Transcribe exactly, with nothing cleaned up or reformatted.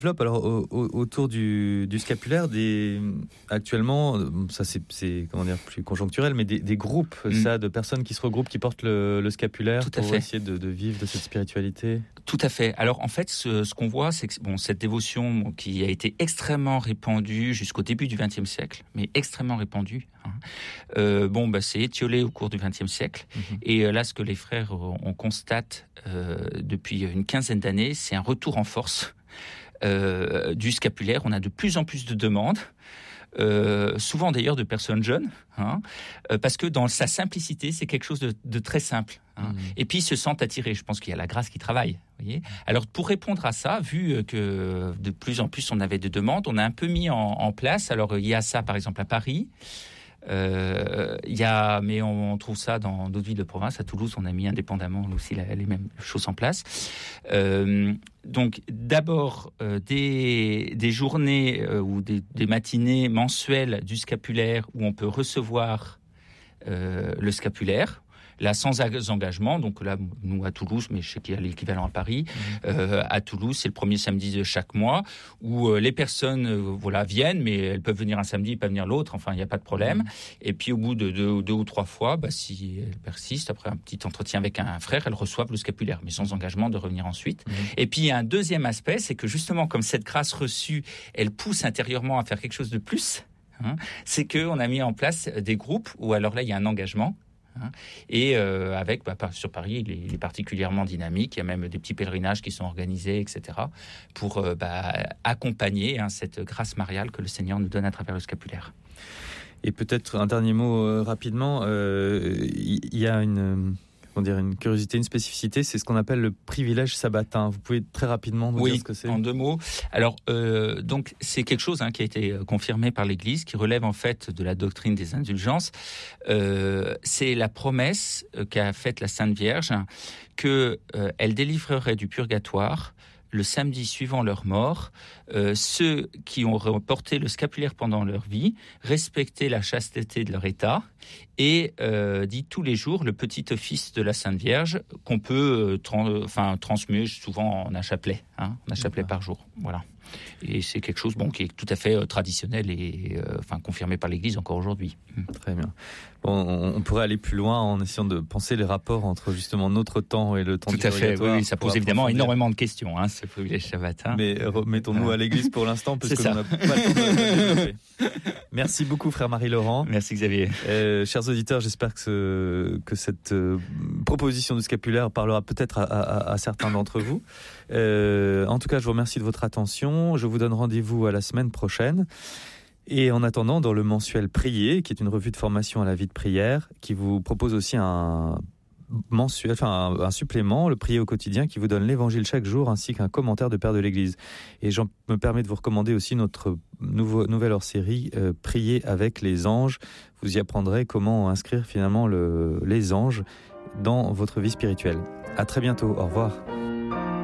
développe alors au, au, autour du, du scapulaire des actuellement ça c'est, c'est comment dire plus conjoncturel mais des, des groupes mmh. ça de personnes qui se regroupent qui portent le, le scapulaire Tout pour fait. essayer de, de vivre de cette spiritualité. Tout à fait. Alors en fait ce, ce qu'on voit c'est que bon cette dévotion qui a été extrêmement répandue jusqu'au début du vingtième siècle mais extrêmement répandue hein, euh, bon bah c'est étiolé au cours du vingtième siècle mmh. et euh, là ce que les frères on constate euh, depuis une quinzaine d'années c'est un retour en force Euh, du scapulaire. On a de plus en plus de demandes, euh, souvent d'ailleurs de personnes jeunes, hein, euh, parce que dans sa simplicité, c'est quelque chose de, de très simple. Hein. Mmh. Et puis ils se sentent attirés. Je pense qu'il y a la grâce qui travaille. Vous voyez. Alors pour répondre à ça, vu que de plus en plus on avait de demandes, on a un peu mis en, en place. Alors il y a ça par exemple à Paris. Euh, y a, mais on, on trouve ça dans d'autres villes de province. À Toulouse, on a mis indépendamment aussi la, les mêmes choses en place. Euh, donc, d'abord, euh, des, des journées euh, ou des, des matinées mensuelles du scapulaire où on peut recevoir euh, le scapulaire. Là, sans engagement, donc là, nous à Toulouse, mais je sais qu'il y a l'équivalent à Paris. Mmh. Euh, à Toulouse, c'est le premier samedi de chaque mois où euh, les personnes, euh, voilà, viennent, mais elles peuvent venir un samedi, pas venir l'autre. Enfin, il n'y a pas de problème. Mmh. Et puis, au bout de deux, deux ou trois fois, bah, si elles persistent, après un petit entretien avec un frère, elles reçoivent le scapulaire, mais sans engagement de revenir ensuite. Mmh. Et puis, il y a un deuxième aspect, c'est que justement, comme cette grâce reçue, elle pousse intérieurement à faire quelque chose de plus. Hein, c'est que on a mis en place des groupes où alors là, il y a un engagement. Hein, et euh, avec, bah, sur Paris, il est, il est particulièrement dynamique. Il y a même des petits pèlerinages qui sont organisés, et cetera, pour euh, bah, accompagner hein, cette grâce mariale que le Seigneur nous donne à travers le scapulaire. Et peut-être un dernier mot euh, rapidement. Il euh, y, y a une... Comment dire, une curiosité, une spécificité, c'est ce qu'on appelle le privilège sabbatin. Vous pouvez très rapidement nous oui, dire ce que c'est ? En deux mots. Alors, euh, donc, c'est quelque chose hein, qui a été confirmé par l'Église, qui relève en fait de la doctrine des indulgences. Euh, c'est la promesse qu'a faite la Sainte Vierge qu'elle euh, délivrerait du purgatoire le samedi suivant leur mort, euh, ceux qui ont porté le scapulaire pendant leur vie, respecté la chasteté de leur état et euh, dit tous les jours le petit office de la Sainte Vierge qu'on peut euh, trans- enfin, transmuer souvent en un chapelet, hein, un chapelet par jour. Voilà. Et c'est quelque chose bon, qui est tout à fait euh, traditionnel et euh, enfin, confirmé par l'Église encore aujourd'hui. Très bien. Bon, on, on pourrait aller plus loin en essayant de penser les rapports entre justement notre temps et le temps tout du à fait. Oui, oui, ça pose évidemment énormément de questions, hein, ce privilège sabbatin. Mais remettons-nous voilà. à l'Église pour l'instant, parce qu'on n'a pas le temps de développer. Merci beaucoup, frère Marie-Laurent. Merci Xavier. Euh, chers auditeurs, j'espère que, ce, que cette euh, proposition du scapulaire parlera peut-être à, à, à certains d'entre vous. Euh, en tout cas, je vous remercie de votre attention. Je vous donne rendez-vous à la semaine prochaine. Et en attendant, dans le mensuel Prier, qui est une revue de formation à la vie de prière, qui vous propose aussi un mensuel, enfin un, un supplément, le Prier au quotidien, qui vous donne l'évangile chaque jour, ainsi qu'un commentaire de Père de l'Église. Et je me permets de vous recommander aussi notre nouveau, nouvelle hors-série, euh, Prier avec les anges. Vous y apprendrez comment inscrire finalement le, les anges dans votre vie spirituelle. À très bientôt, au revoir.